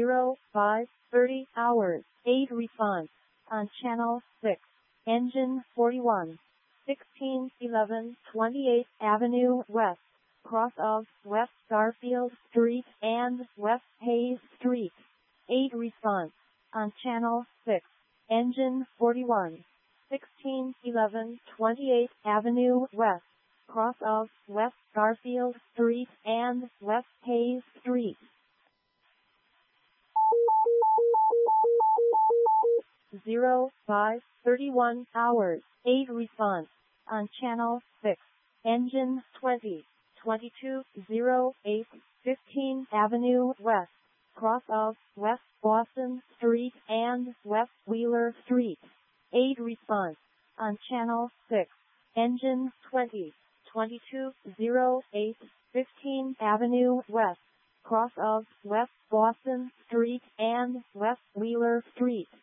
05:30 hours. 8 response on channel 6. Engine 41. 1611 28th Avenue West, cross of West Garfield Street and West Hayes Street. 8 response on channel 6. Engine 41. 1611 28th Avenue West, cross of West Garfield Street and West Hayes Street. 05:31 hours. 8 response on channel 6. Engine 20. 2208 15th Avenue West, cross of West Boston Street and West Wheeler Street. 8 response on channel 6. Engine 20. 2208 15th Avenue West, cross of West Boston Street and West Wheeler Street.